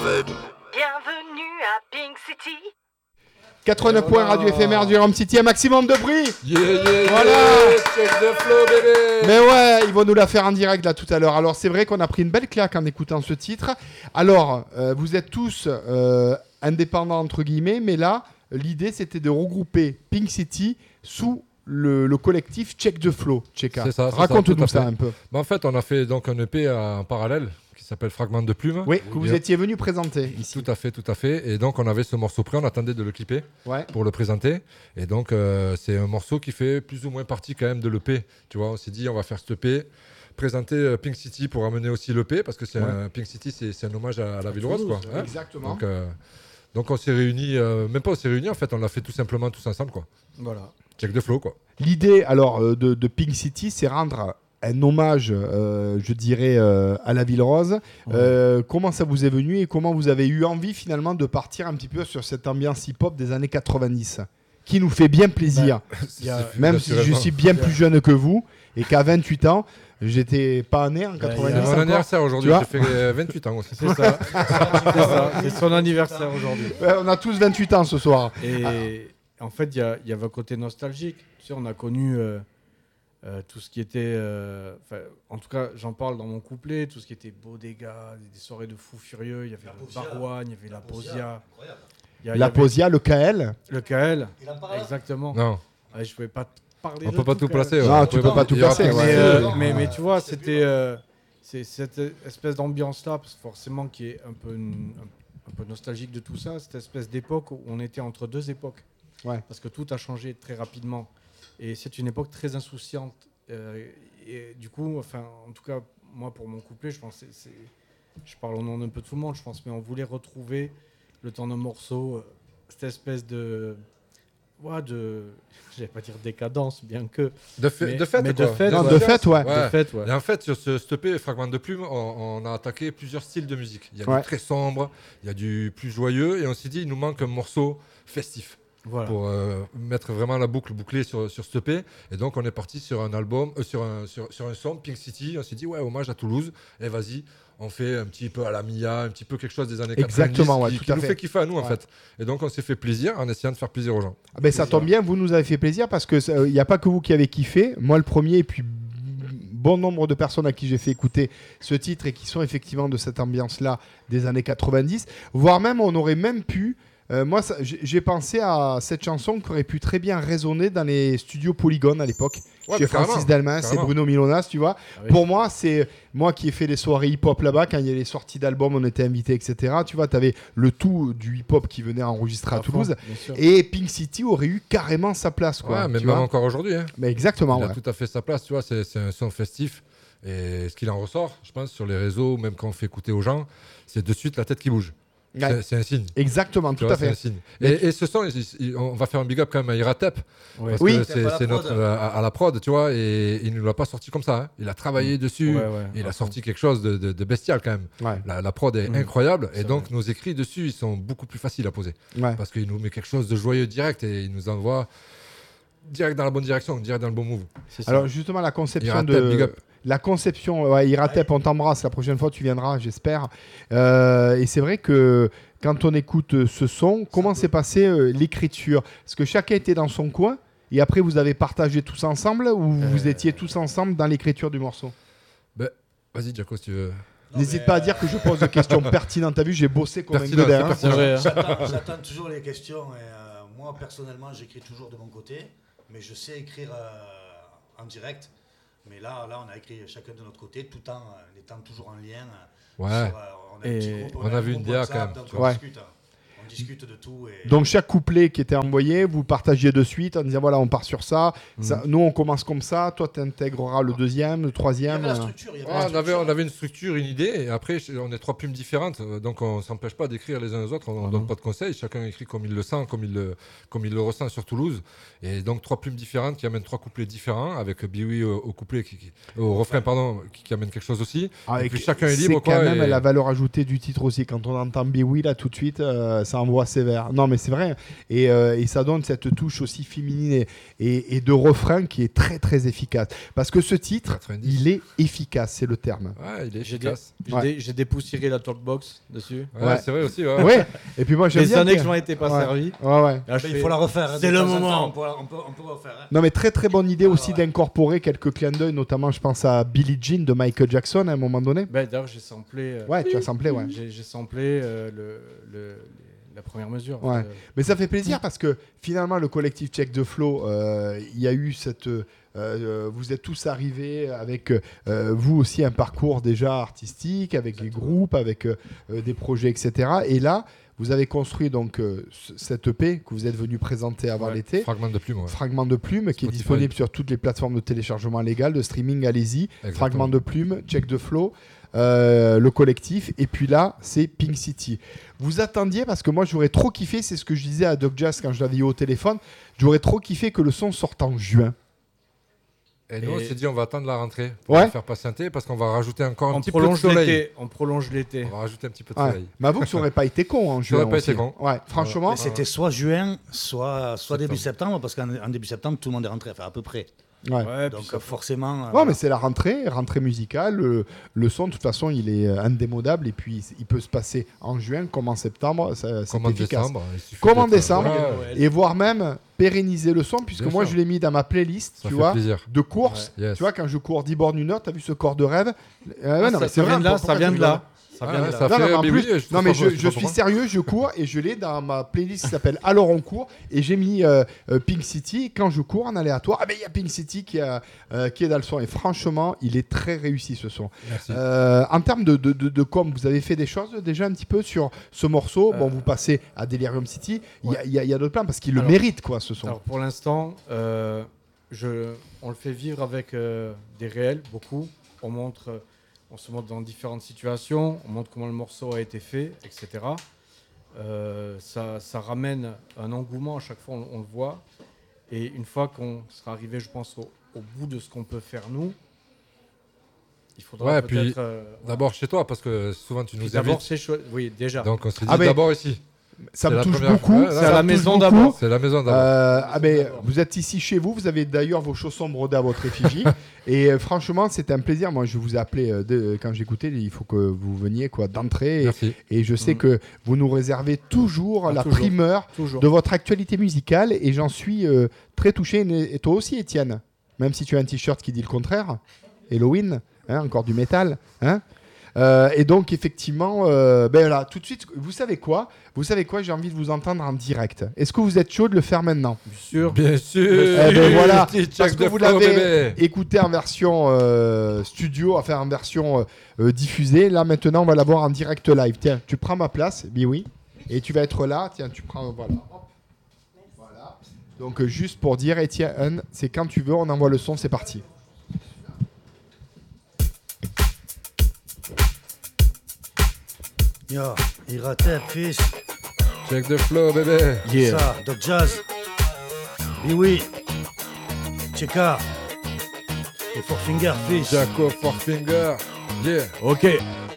Bienvenue à Pink City. 89 points radio éphémère du Rome City, un maximum de bruit. Voilà. Check the flow, bébé. Mais ouais, ils vont nous la faire en direct là tout à l'heure. Alors c'est vrai qu'on a pris une belle claque en écoutant ce titre. Alors vous êtes tous indépendants entre guillemets, mais là l'idée c'était de regrouper Pink City sous le collectif Check the Flow. Cheka. C'est ça. Raconte-nous ça un peu. En fait, on a fait donc un EP en parallèle qui s'appelle Fragment de Plume. Oui, que vous étiez venu présenter ici. Tout à fait. Et donc on avait ce morceau prêt, on attendait de le clipper pour le présenter. Et donc c'est un morceau qui fait plus ou moins partie quand même de l'EP. Tu vois, on s'est dit on va faire cet EP, présenter Pink City pour amener aussi l'EP parce que Pink City c'est un hommage à la ville rose quoi. Hein, exactement. Donc on s'est réunis, même pas on s'est réunis en fait, on l'a fait tout simplement tous ensemble quoi. Voilà. Check the flow quoi. L'idée alors de Pink City, c'est rendre un hommage, je dirais, à la Ville Rose. Comment ça vous est venu et comment vous avez eu envie finalement de partir un petit peu sur cette ambiance hip-hop des années 90 qui nous fait bien plaisir, même si je suis bien plus jeune que vous et qu'à 28 ans, j'étais pas né en 90. C'est mon anniversaire aujourd'hui, j'ai fait 28 ans aussi. C'est ça. C'est son anniversaire aujourd'hui. Ouais, on a tous 28 ans ce soir. Et en fait, il y avait un côté nostalgique. Tu sais, on a connu tout ce qui était... en tout cas, j'en parle dans mon couplet, tout ce qui était Bodega, des soirées de fous furieux. Il y avait le Barouane, il y avait la Posia. La Posia, le KL. Le KL, Il en parle. Exactement. Non. Je ne pouvais pas parler On de peut pas tout placer. Non, tu peux pas tout placer. Mais tu vois, c'était c'est cette espèce d'ambiance-là, parce que forcément qui est un peu nostalgique de tout ça, cette espèce d'époque où on était entre deux époques. Ouais. Parce que tout a changé très rapidement. Et c'est une époque très insouciante. Et du coup, enfin, en tout cas, moi, pour mon couplet, je pense je parle au nom d'un peu tout le monde, je pense, mais on voulait retrouver le temps d'un morceau, cette espèce de... j'allais pas dire décadence, bien que... De fait, ouais. Et en fait, sur ce EP, Fragment de Plume, on a attaqué plusieurs styles de musique. Il y a du très sombre, il y a du plus joyeux, et on s'est dit, il nous manque un morceau festif. Voilà. Pour mettre vraiment la boucle bouclée sur ce EP. Et donc, on est parti sur un album, sur un son, Pink City. On s'est dit, ouais, hommage à Toulouse. Et vas-y, on fait un petit peu à la Mia, un petit peu quelque chose des années 90. Exactement, qui nous fait kiffer à nous, en fait. Et donc, on s'est fait plaisir en essayant de faire plaisir aux gens. Ah ben, ça tombe bien, vous nous avez fait plaisir parce qu'il n'y a pas que vous qui avez kiffé. Moi, le premier, et puis bon nombre de personnes à qui j'ai fait écouter ce titre et qui sont effectivement de cette ambiance-là des années 90. Voire même, on aurait même pu... moi, j'ai pensé à cette chanson qui aurait pu très bien résonner dans les studios Polygone à l'époque. Chez Francis Dalmas et Bruno Milonas, tu vois. Ah oui. Pour moi, c'est moi qui ai fait les soirées hip-hop là-bas. Quand il y a les sorties d'albums, on était invités, etc. Tu vois, tu avais le tout du hip-hop qui venait enregistrer à Toulouse. Et Pink City aurait eu carrément sa place. Quoi, ouais, mais même encore aujourd'hui. Hein. Mais exactement. Il a tout à fait sa place. Tu vois, c'est un son festif. Et ce qu'il en ressort, je pense, sur les réseaux, même quand on fait écouter aux gens, c'est de suite la tête qui bouge. Ouais. C'est un signe. Exactement, tout à fait. Et ce son, on va faire un big up quand même à Iratep. Ouais. Parce que c'est notre à la prod, tu vois, et il ne l'a pas sorti comme ça. Hein. Il a travaillé dessus. Il a sorti quelque chose de bestial quand même. Ouais. La prod est incroyable. Et donc, nos écrits dessus, ils sont beaucoup plus faciles à poser. Ouais. Parce qu'il nous met quelque chose de joyeux direct et il nous envoie direct dans la bonne direction, direct dans le bon move. Alors, justement, la conception Iratep, big up. La conception, Iratep, on t'embrasse, la prochaine fois tu viendras, j'espère. Et c'est vrai que quand on écoute ce son, comment s'est passée l'écriture ? Est-ce que chacun était dans son coin et après vous avez partagé tous ensemble ou vous étiez tous ensemble dans l'écriture du morceau ? Vas-y, Jaco, si tu veux. N'hésite pas à dire que je pose des questions pertinentes. T'as vu, j'ai bossé comme un godin. J'attends toujours les questions. Et, moi, personnellement, j'écris toujours de mon côté, mais je sais écrire en direct. Mais là, on a écrit chacun de notre côté, tout en étant toujours en lien. Ouais. On a vu une DA quand même. On discute de tout. Et... Donc chaque couplet qui était envoyé, vous partagiez de suite en disant voilà, on part sur ça. Nous, on commence comme ça. Toi, tu intégreras le deuxième, le troisième. Il y avait la structure. On avait une structure, une idée. Et après, on est trois plumes différentes. Donc on ne s'empêche pas d'écrire les uns aux autres. On ne donne pas de conseils. Chacun écrit comme il le sent, comme il le ressent sur Toulouse. Et donc trois plumes différentes qui amènent trois couplets différents. Avec Biwi au couplet, au refrain, pardon, qui amène quelque chose aussi. Et puis chacun est libre. C'est quand même la valeur ajoutée du titre aussi. Quand on entend Biwi là tout de suite, ça envoie sévère. Non, mais c'est vrai. Et ça donne cette touche aussi féminine et de refrain qui est très, très efficace. Parce que ce titre, 90. il est efficace, c'est le terme. Ouais, il est efficace. J'ai dépoussiéré la talkbox dessus. Ouais, c'est vrai aussi. Ouais. Ouais. Et puis moi, j'aime bien. Les années que je m'en étais pas servi. Ouais. Là, Il faut la refaire. C'est le moment. On peut refaire. Hein. Non, mais très, très bonne idée aussi d'incorporer quelques clins d'œil, notamment, je pense à Billie Jean de Michael Jackson à un moment donné. D'ailleurs, j'ai samplé. Ouais, tu as samplé, ouais. J'ai samplé la première mesure. Ouais. Mais ça fait plaisir parce que finalement, le collectif Check the Flow, il y a eu cette. Vous êtes tous arrivés avec vous aussi un parcours déjà artistique, avec des groupes, avec des projets, etc. Et là, vous avez construit donc cette EP que vous êtes venu présenter avant l'été. Fragment de plume. Ouais. Fragment de plume qui est disponible sur toutes les plateformes de téléchargement légal, de streaming, allez-y. Exactement. Fragment de plume, Check the Flow. Le collectif, et puis là c'est Pink City. Vous attendiez, parce que moi j'aurais trop kiffé, c'est ce que je disais à Doc Jazz quand je l'avais eu au téléphone, j'aurais trop kiffé que le son sorte en juin. Et nous on s'est dit on va attendre la rentrée pour le faire patienter parce qu'on va rajouter encore un petit peu de soleil. On prolonge l'été. On va rajouter un petit peu de soleil. Mais avoue que ça aurait pas été con en juin. Ça aurait pas été con. Ouais, franchement. C'était soit juin, soit début septembre, parce qu'en début septembre tout le monde est rentré, enfin à peu près. Ouais. Donc forcément. Ouais, mais c'est la rentrée musicale. Le son, de toute façon, il est indémodable. Et puis, il peut se passer en juin comme en septembre. C'est efficace. Comme en décembre. Et voire même pérenniser le son, puisque moi, je l'ai mis dans ma playlist, tu vois, de course. Ouais. Tu vois, quand je cours 10 bornes 1 heure, t'as vu ce corps de rêve ça vient de là. Non mais je suis sérieux, je cours et je l'ai dans ma playlist qui s'appelle Alors on court et j'ai mis Pink City quand je cours en aléatoire. Ah ben il y a Pink City qui est dans le son et franchement il est très réussi ce son. En termes de com, vous avez fait des choses déjà un petit peu sur ce morceau. Bon, vous passez à Delirium City. Il y a d'autres plans parce qu'il le mérite quoi ce son. Alors pour l'instant, on le fait vivre avec des réels beaucoup. On se montre dans différentes situations, on montre comment le morceau a été fait, etc. Ça ramène un engouement, à chaque fois on le voit. Et une fois qu'on sera arrivé, je pense, au bout de ce qu'on peut faire nous, il faudra peut-être... d'abord chez toi, parce que souvent tu nous invites. D'abord, c'est chouette. Oui, déjà. Donc on s'est dit d'abord ici. Ça me touche beaucoup. C'est à la maison d'abord. C'est la maison d'abord. Vous êtes ici chez vous. Vous avez d'ailleurs vos chaussons brodés à votre effigie. Et franchement, c'est un plaisir. Moi, je vous ai appelé quand j'écoutais. Il faut que vous veniez d'entrée. Et je sais que vous nous réservez toujours la primeur de votre actualité musicale. Et j'en suis très touché. Et toi aussi, Étienne. Même si tu as un t-shirt qui dit le contraire. Halloween, encore du métal. Et donc effectivement, là, tout de suite, vous savez quoi, j'ai envie de vous entendre en direct. Est-ce que vous êtes chaud de le faire maintenant ? Bien sûr. Voilà, parce que vous l'avez écouté en version studio, enfin en version diffusée. Là maintenant, on va l'avoir en direct live. Tiens, tu prends ma place, oui, et tu vas être là. Tiens, tu prends, voilà. Donc juste pour dire, Étienne, c'est quand tu veux, on envoie le son, c'est parti. Yo, Iratep, fils. Check the flow, bébé. Yeah. Ça, Doc Jazz. Oui. Cheka. Et Four Finger, fils. Jaco, Four Finger. Yeah. Ok.